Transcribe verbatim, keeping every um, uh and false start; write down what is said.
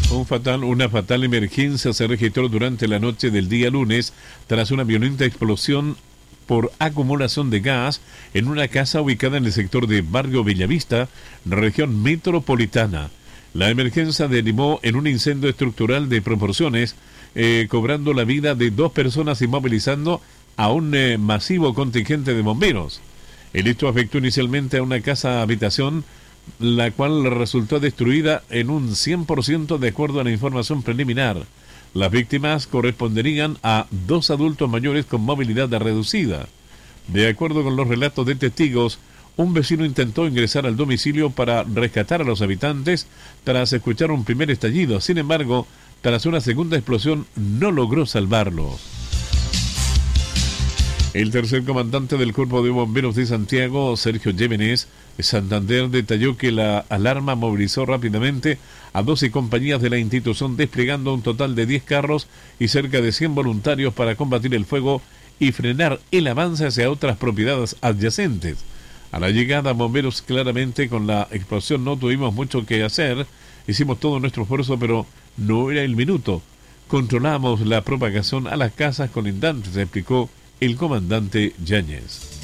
Un fatal, una fatal emergencia se registró durante la noche del día lunes tras una violenta explosión por acumulación de gas en una casa ubicada en el sector de Barrio Bellavista, región metropolitana. La emergencia derivó en un incendio estructural de proporciones, eh, cobrando la vida de dos personas y movilizando a un eh, masivo contingente de bomberos. El hecho afectó inicialmente a una casa habitación, la cual resultó destruida en un cien por ciento de acuerdo a la información preliminar. Las víctimas corresponderían a dos adultos mayores con movilidad reducida. De acuerdo con los relatos de testigos, un vecino intentó ingresar al domicilio para rescatar a los habitantes tras escuchar un primer estallido. Sin embargo, tras una segunda explosión no logró salvarlos. El tercer comandante del Cuerpo de Bomberos de Santiago, Sergio Llévenes, de Santander, detalló que la alarma movilizó rápidamente a doce compañías de la institución, desplegando un total de diez carros y cerca de cien voluntarios para combatir el fuego y frenar el avance hacia otras propiedades adyacentes. A la llegada, bomberos, claramente con la explosión no tuvimos mucho que hacer, hicimos todo nuestro esfuerzo, pero no era el minuto. Controlamos la propagación a las casas colindantes, explicó el comandante Yáñez.